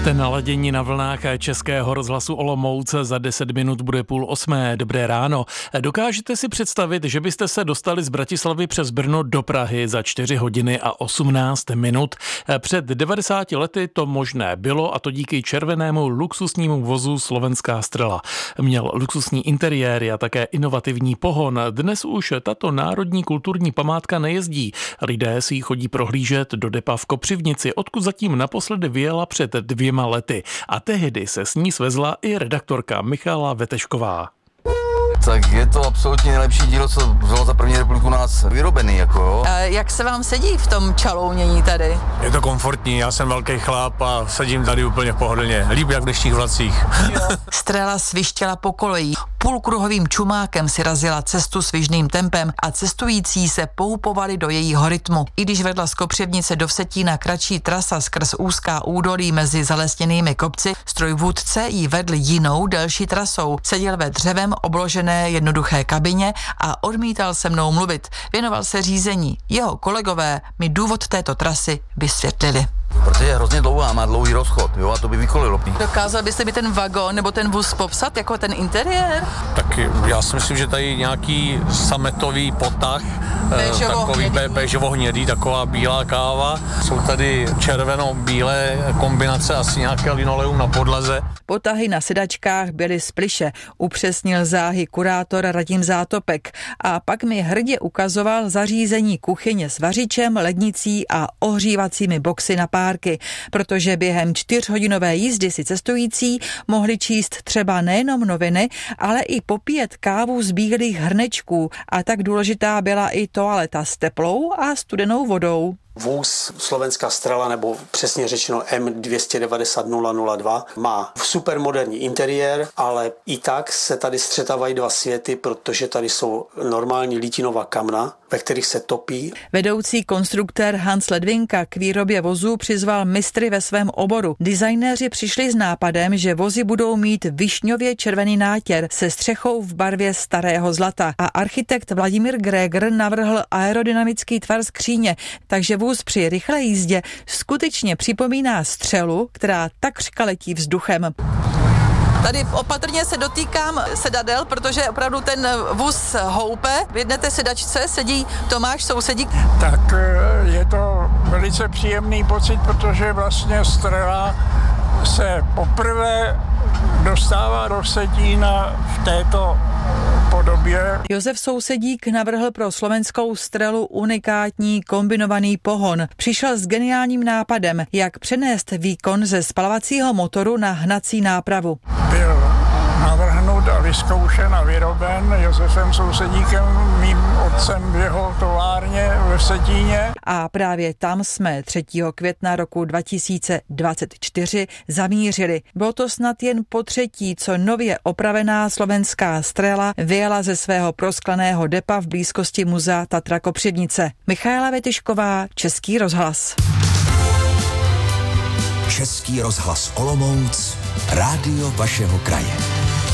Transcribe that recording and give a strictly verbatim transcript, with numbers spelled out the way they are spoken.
Jste naladění na vlnách Českého rozhlasu Olomouc, za deset minut bude půl osmé. Dobré ráno. Dokážete si představit, že byste se dostali z Bratislavy přes Brno do Prahy za čtyři hodiny a osmnáct minut? Před devadesáti lety to možné bylo, a to díky červenému luxusnímu vozu Slovenská Strela. Měl luxusní interiéry a také inovativní pohon. Dnes už tato národní kulturní památka nejezdí. Lidé si ji chodí prohlížet do depa v Kopřivnici, odkud zatím naposledy vyjela před dvěma lety. A tehdy se s ní svezla i redaktorka Michála Vetešková. Tak je to absolutně nejlepší dílo, co bylo za první republiku u nás vyrobený, jako jo. A jak se vám sedí v tom čalounění tady? Je to komfortní, já jsem velký chlap a sedím tady úplně pohodlně, líp jak v dnešních vlacích. Strela svištěla po koleji, půlkruhovým čumákem si razila cestu svižným tempem a cestující se poupovali do jejího rytmu. I když vedla z Kopřivnice do Vsetína kratší trasa skrz úzká údolí mezi zalesněnými kopci, strojvůdce jí vedl jinou delší trasou. Seděl ve dřevem obložené jednoduché kabině a odmítal se mnou mluvit. Věnoval se řízení. Jeho kolegové mi důvod této trasy vysvětlili. Protože je hrozně dlouhá, má dlouhý rozchod, jo, a to by vykolilo. Dokázal byste mi ten vagon nebo ten vůz popsat jako ten interiér? Tak já si myslím, že tady nějaký sametový potah, Béžovo takový hnědý. béžovo-hnědý, taková bílá káva. Jsou tady červeno-bílé kombinace, asi nějaké linoleum na podlaze. Potahy na sedačkách byly z plyše, upřesnil záhy kurátor Radim Zátopek a pak mi hrdě ukazoval zařízení kuchyně s vařičem, lednicí a ohřívacími boxy na párky, protože během čtyřhodinové jízdy si cestující mohli číst třeba nejenom noviny, ale i popíjet kávu z bílých hrnečků, a tak důležitá byla i toaleta s teplou a studenou vodou. Vůz Slovenská Strela, nebo přesně řečeno M dvě devět nula nula dva, má supermoderní interiér, ale i tak se tady střetávají dva světy, protože tady jsou normální lítinová kamna, ve kterých se topí. Vedoucí konstruktér Hans Ledvinka k výrobě vozů přizval mistry ve svém oboru. Designéři přišli s nápadem, že vozy budou mít višňově červený nátěr se střechou v barvě starého zlata, a architekt Vladimír Gregor navrhl aerodynamický tvar skříně, takže vůz při rychlé jízdě skutečně připomíná střelu, která takřka letí vzduchem. Tady opatrně se dotýkám sedadel, protože opravdu ten vůz houpe. V jedné té sedačce sedí Tomáš, sousedík. Tak je to velice příjemný pocit, protože vlastně Strela se poprvé dostává do Vsetína v této podobě. Josef Sousedík navrhl pro Slovenskou Strelu unikátní kombinovaný pohon. Přišel s geniálním nápadem, jak přenést výkon ze spalovacího motoru na hnací nápravu. Byl navrhnut a vyzkoušen a vyroben Josefem Sousedíkem, mým otcem v jeho továrně ve Vsetíně. A právě tam jsme třetího května roku dva tisíce dvacet čtyři zamířili. Bylo to snad jen po třetí, co nově opravená Slovenská Strela vyjela ze svého proskleného depa v blízkosti muzea Tatra Kopřivnice. Michála Vetešková, Český rozhlas. Český rozhlas Olomouc, rádio vašeho kraje.